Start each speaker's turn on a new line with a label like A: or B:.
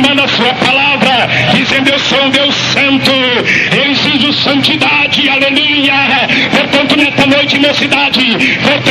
A: manda a sua palavra, dizendo: eu sou um Deus santo, eu exijo santidade, aleluia. Portanto, nesta noite, mocidade, portanto,